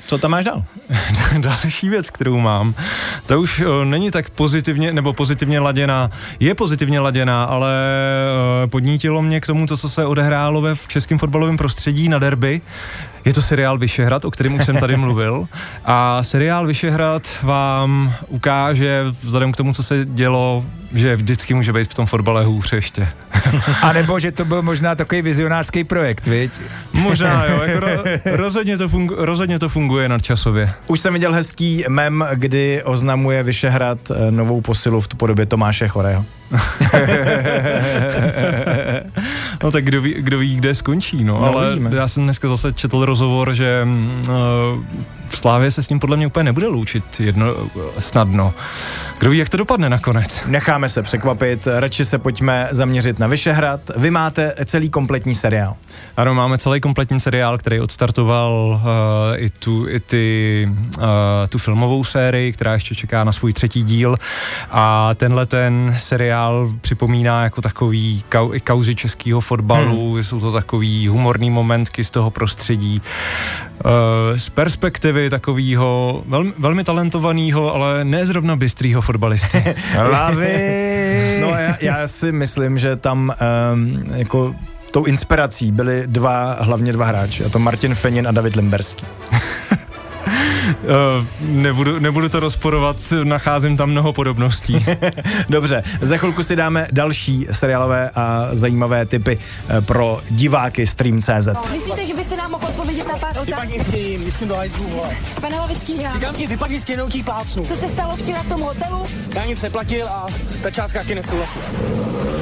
Co tam máš dál? Další věc, kterou mám, to už není tak pozitivně laděná. Je pozitivně laděná, ale podnítilo mě k tomu, co se odehrálo v českém fotbalovém prostředí na derby. Je to seriál Vyšehrad, o kterém už jsem tady mluvil. A seriál Vyšehrad vám ukáže, vzhledem k tomu, co se dělo, že vždycky může být v tom fotbale hůř ještě. A nebo, že to byl možná takový vizionářský projekt, viď? Možná, jo. Jako rozhodně to funguje nadčasově. Už jsem viděl hezký mem, kdy oznamuje Vyšehrad novou posilu v podobě Tomáše Chorého. No tak kdo ví, kde skončí, no ale vidíme. Já jsem dneska zase četl rozhovor, že v Slávě se s ním podle mě úplně nebude loučit snadno. Kdo ví, jak to dopadne nakonec. Necháme se překvapit, radši se pojďme zaměřit na Vyšehrad. Vy máte celý kompletní seriál. Ano, máme celý kompletní seriál, který odstartoval tu filmovou sérii, která ještě čeká na svůj 3. díl, a tenhle ten seriál připomíná jako takový kauzy českého fotbalu, jsou to takový humorný momentky z toho prostředí, z perspektivy takového velmi talentovaného, ale ne zrovna bystrýho fotbalisty. Lavy! No já si myslím, že tam jako tou inspirací byli hlavně dva hráči, a to Martin Fenin a David Limberský. Nebudu to rozporovat, nacházím tam mnoho podobností. Dobře, za chvilku si dáme další seriálové a zajímavé tipy pro diváky Stream.cz. Myslíte, že byste nám mohl odpovědět na pár otázek? Vypadni s tím, myslím do hajzlu, vole. Pane Lovický, Říkám ti, vypadni s tím, jenom ti plácnu. co se stalo včera v tom hotelu? Já nic neplatil a ta částka taky nesouhlasí.